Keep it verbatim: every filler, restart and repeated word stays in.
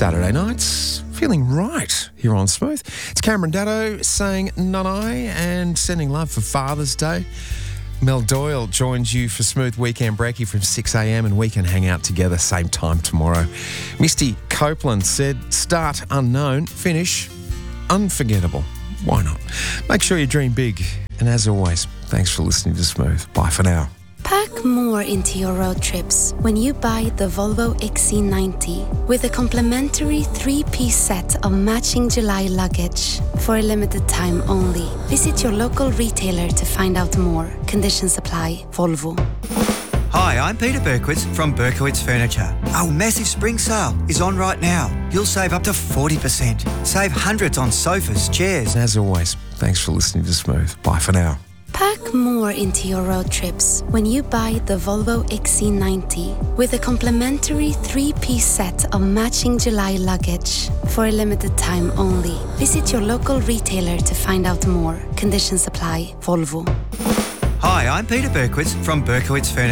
Saturday nights, feeling right here on Smooth. It's Cameron Daddo saying Nanai and sending love for Father's Day. Mel Doyle joins you for Smooth Weekend Breaky from six a.m. and we can hang out together same time tomorrow. Misty Copeland said, start unknown, finish unforgettable. Why not? Make sure you dream big. And as always, thanks for listening to Smooth. Bye for now. Pack more into your road trips when you buy the Volvo X C ninety with a complimentary three-piece set of matching July luggage for a limited time only. Visit your local retailer to find out more. Conditions apply. Volvo. Hi, I'm Peter Berkowitz from Berkowitz Furniture. Our massive spring sale is on right now. You'll save up to forty percent. Save hundreds on sofas, chairs. As always, thanks for listening to Smooth. Bye for now. Pack more into your road trips when you buy the Volvo X C ninety with a complimentary three-piece set of matching July luggage for a limited time only. Visit your local retailer to find out more. Conditions apply. Volvo. Hi, I'm Peter Berkowitz from Berkowitz Furniture.